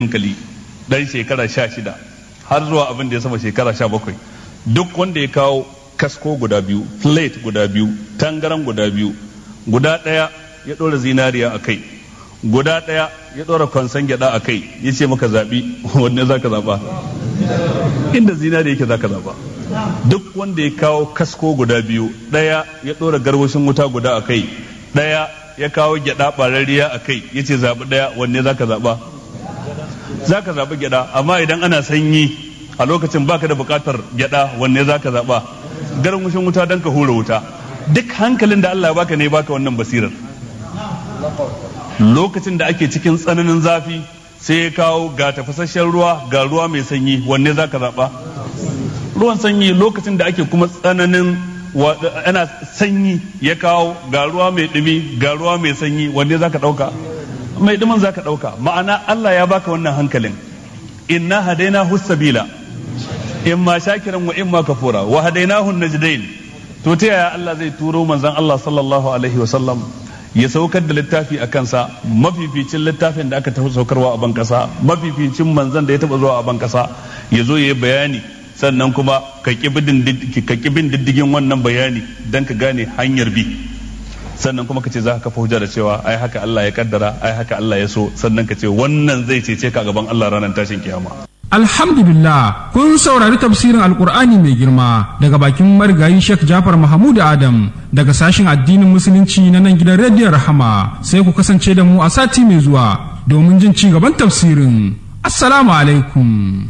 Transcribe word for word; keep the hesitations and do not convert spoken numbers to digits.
hankali dan shekara sha shida har zuwa abin da ya sama shekara sha bakwai, duk wanda ya kawo kasko guda biyu, plate guda biyu, tangaran guda biyu, guda ɗaya ya ɗora zinariya a kai, guda ɗaya ya ɗora kwansan gyaɗa a kai, ya ce maka zaɓi wanne za ka zaɓa, inda zinariya yake za ka zaɓa. Duk wanda ya kawo kasko guda biyu, ɗaya ya ɗora garwashin wuta guda a kai, ɗaya ya kawo gyaɗa ɓararriya a kai, ya ce zaɓi ɗaya wanne za ka zaɓa, za ka zaɓi gyaɗa. Amma idan ana sanyi a lokacin baka da buƙatar gyaɗa wanne za ka zaɓa, garwashin wuta don ka hura wuta. Duk hankalin da Allah ya baka ne baka wannan basirar. Lokacin da ake cikin tsananin zafi sai ya kawo ga tafasasshen ruwa ga ruwa mai sanyi, wanne za ka zaɓa? Ruwan sanyi. Lokacin da ake kuma tsananin ana sanyi ya kawo ga ruwa mai ɗumi ga ruwa mai sanyi, wanne za ka ɗauka? Mai ɗumin za ka ɗauka. Ma'ana Allah ya baka wannan hankalin. Inna hadaina hussabila imma shakiran wa imma kafura wa hadainahu najdain. To ta yaya Allah zai turo manzon Allah sallallahu alaihi wa sallam ya saukar da littafi a kansa, mafificin littafin da aka tafi saukarwa a ban kasa, mafificin manzon da ya taba zuwa a ban kasa, ya zo ya yi bayani, sannan kuma ka ƙi bin diddigin wannan bayani don ka gane hanyar bi, sannan kuma ka ce za ka kafa hujja da cewa ai haka Allah ya kaddara, ai haka Allah ya so, sannan ka ce wannan zai cece ka gaban Allah ranar tashin kiyama. Alhamdulillah, kun saurari tafsirin Alkur'ani mai girma daga bakin marigayi Sheikh Jafar Mahmud Adam daga sashin addinin musulunci na nan gidan rediyon Rahama. Sai ku kasance da mu a sati mai zuwa domin jin ci gaban tafsirin. Assalamu alaikum.